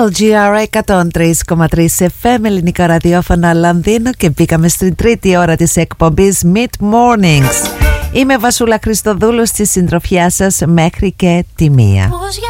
LGR 103,3 FM, ελληνικά ραδιόφωνα Λονδίνο, και μπήκαμε στην τρίτη ώρα της εκπομπής Mid Mornings. Είμαι Βασούλα Χριστοδούλου στη συντροφιά σας μέχρι και τη 1.